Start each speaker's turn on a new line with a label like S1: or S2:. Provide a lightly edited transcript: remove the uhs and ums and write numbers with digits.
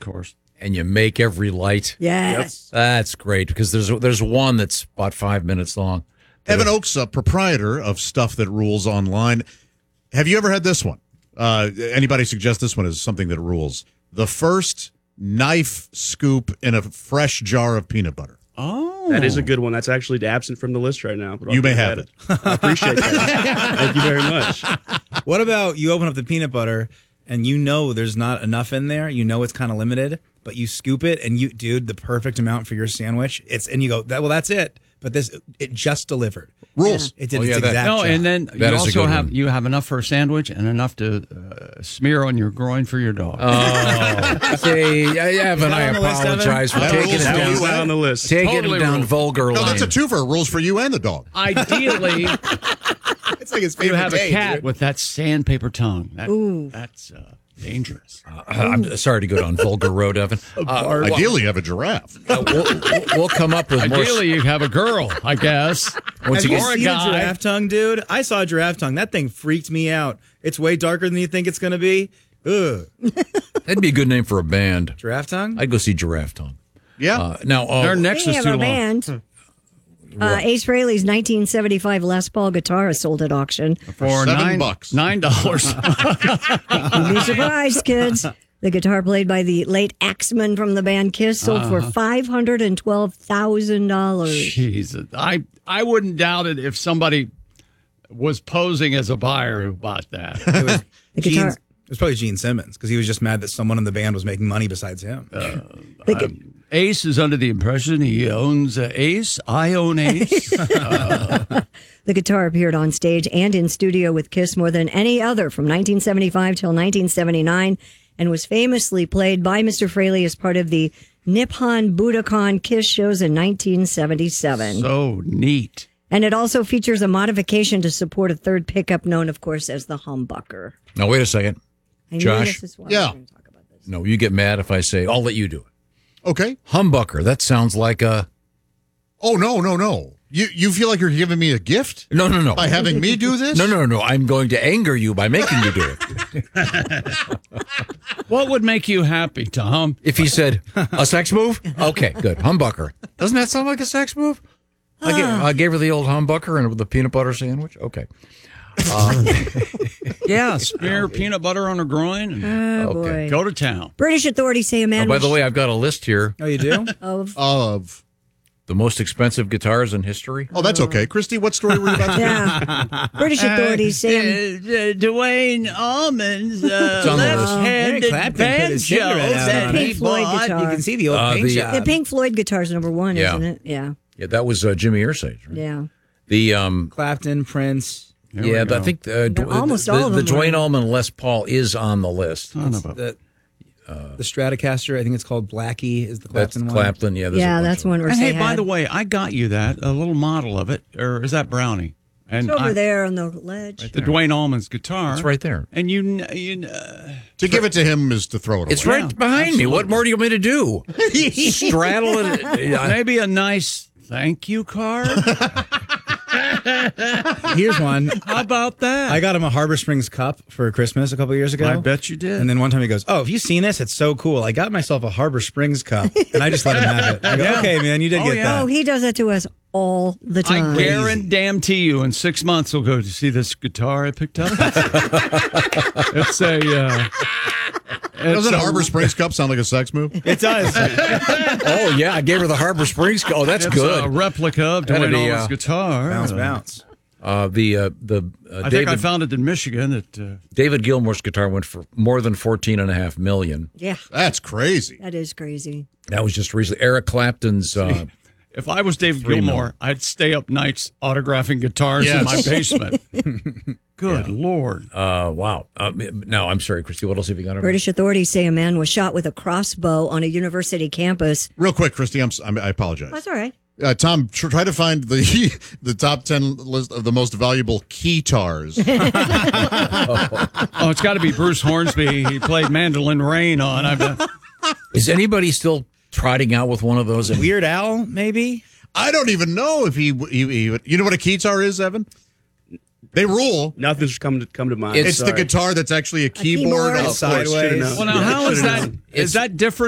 S1: course.
S2: And you make every light.
S3: Yes.
S2: That's great because there's one that's about 5 minutes long.
S4: Evan Oakes, a proprietor of Stuff That Rules Online. Have you ever had this one? Anybody suggest this one as something that rules? The first knife scoop in a fresh jar of peanut butter.
S1: Oh.
S5: That is a good one. That's actually absent from the list right now. But
S4: You may have it.
S5: I appreciate that. Thank you very much.
S6: What about you open up the peanut butter and you know there's not enough in there? You know it's kind of limited, but you scoop it and dude, the perfect amount for your sandwich. And you go, that's it. But it just delivered.
S4: Rules.
S6: It did its exact job.
S1: And then
S2: That
S1: you
S2: is a
S1: also
S2: good
S1: have
S2: one.
S1: you have enough for a sandwich and enough to smear on your groin for your dog.
S2: Oh, see, Evan, I
S6: on the list, Evan?
S2: apologize for
S4: That
S2: taking
S4: rules
S2: it
S4: for
S2: down.
S4: you,
S5: on the list.
S2: Taking
S1: Totally
S2: it down
S1: rules.
S2: vulgar
S4: No,
S2: line.
S4: that's a twofer. Rules for you and the dog.
S1: Ideally,
S6: It's like his
S1: you
S6: favorite
S1: have a
S6: day,
S1: cat
S6: dude.
S1: with that sandpaper tongue. That's dangerous.
S2: I'm sorry to go down vulgar road, Evan.
S4: Ideally, you have a giraffe.
S2: We'll come up with more.
S1: Ideally, you have a girl, I guess.
S2: Once
S6: Have
S2: you
S6: you
S2: get-
S6: seen a
S1: guy.
S6: giraffe tongue, dude? I saw a giraffe tongue. That thing freaked me out. It's way darker than you think it's going to be. Ugh.
S2: That'd be a good name for a band.
S6: Giraffe tongue?
S2: I'd go see Giraffe Tongue.
S4: Yeah.
S2: Now,
S1: Their necks
S3: Speaking
S1: is
S3: of
S1: too
S3: a
S1: long.
S3: band, Ace Frehley's 1975 Les Paul guitar is sold at auction.
S1: For
S4: $7.
S1: $9.
S3: You'd be surprised, kids. The guitar played by the late Axeman from the band Kiss sold for $512,000.
S1: Jesus, I wouldn't doubt it if somebody was posing as a buyer who bought that.
S3: The guitar.
S6: It was probably Gene Simmons because he was just mad that someone in the band was making money besides him.
S1: Ace is under the impression he owns Ace. I own Ace.
S3: The guitar appeared on stage and in studio with Kiss more than any other from 1975 till 1979 and was famously played by Mr. Frehley as part of the Nippon Budokan Kiss shows in 1977.
S1: So neat.
S3: And it also features a modification to support a third pickup known, of course, as the humbucker.
S2: now wait a second.
S3: I knew
S2: Josh?
S3: this is why
S4: Yeah.
S3: we're going to talk about this.
S2: No, you get mad if I say, I'll let you do it.
S4: Okay.
S2: Humbucker. That sounds like a.
S4: Oh, no. You feel like you're giving me a gift
S2: No.
S4: by having me do this?
S2: No. I'm going to anger you by making you do it.
S1: What would make you happy, Tom?
S2: If he said, a sex move? Okay, good. Humbucker. Doesn't that sound like a sex move? I gave her the old humbucker and the peanut butter sandwich. Okay.
S1: Yeah, smear peanut butter on her groin and
S3: Oh,
S2: Okay.
S3: boy.
S1: go to town.
S3: British authorities say a man
S2: By
S3: was
S2: the way, I've got a list here
S6: Oh, you do?
S3: of
S2: the most expensive guitars in history.
S4: Oh, that's okay. Christy, what story were you about to
S3: yeah. British authorities say
S1: Dwayne Allman's
S2: on the list.
S6: Eric Clapton put his cigarette out on
S3: Pink
S6: it.
S3: Floyd
S6: You
S3: guitar.
S6: can see the old paint
S2: the-
S6: job.
S3: The Pink Floyd guitar's number one,
S2: Yeah.
S3: isn't it? Yeah.
S2: Yeah, that was Jimmy Irsay. Right?
S3: Yeah.
S2: The
S6: Clapton, Prince.
S2: yeah, I think
S3: almost all of
S2: the
S3: them were.
S2: Dwayne Allman Les Paul is on the list.
S6: The Stratocaster, I think it's called Blackie, is the
S2: That's
S6: Clapton one.
S2: Clapton. Yeah, there's a
S3: Yeah,
S2: bunch
S3: that's
S2: of them.
S3: one where
S1: And hey, by the way, I got you that, a little model of it. Or is that Brownie? And
S3: It's over there on the ledge.
S1: The Dwayne Allman's guitar.
S2: It's right there.
S1: And you
S4: To give it to him is to throw it
S2: It's
S4: away.
S2: right behind me. What more do you want me to do? Straddle it.
S1: maybe a nice thank you card.
S6: Here's one.
S1: How about that?
S6: I got him a Harbor Springs cup for Christmas a couple of years ago.
S1: I bet you did.
S6: And then one time he goes, "Oh, have you seen this? It's so cool. I got myself a Harbor Springs cup." And I just let him have it. I go,
S1: Yeah.
S6: "Okay, man, you did
S1: Oh,
S6: get
S1: yeah.
S6: that."
S3: Oh, he does that to us all the
S1: I
S3: time.
S1: guarantee you in 6 months we'll go to see this guitar I picked up. It's a
S4: Doesn't Harbor Springs Cup sound like a sex move?
S6: It does.
S2: Oh yeah, I gave her the Harbor Springs. Oh, that's
S1: it's
S2: good.
S1: a replica of
S2: That'd
S1: Dwayne
S2: be,
S1: Allman's guitar.
S6: Bounce, bounce.
S1: I think I
S2: David,
S1: found it in Michigan at
S2: David Gilmour's guitar went for more than $14.5 million.
S3: Yeah,
S4: That's crazy.
S3: that is crazy.
S2: That was just recently. Eric Clapton's.
S1: if I was David
S2: 3
S1: Gilmour,
S2: million.
S1: I'd stay up nights autographing guitars in
S4: Yes.
S1: my basement. Good Lord.
S2: Wow. No, I'm sorry, Christy. What else have you got?
S3: British authorities say a man was shot with a crossbow on a university campus.
S4: Real quick, Christy, I apologize.
S3: That's all right.
S4: Tom, try to find the top 10 list of the most valuable keytars.
S1: Oh, it's got to be Bruce Hornsby. He played Mandolin Rain on. I bet.
S2: Is anybody still trotting out with one of those?
S6: Weird Al, maybe?
S4: I don't even know if he you know what a keytar is, Evan? They rule.
S5: Nothing's come to mind.
S4: It's the
S5: Sorry.
S4: guitar that's actually a keyboard.
S3: keyboard.
S4: on-
S6: Sideways.
S5: Should've known.
S1: Well, now, how is
S5: Should've
S1: that?
S5: known.
S1: Is that different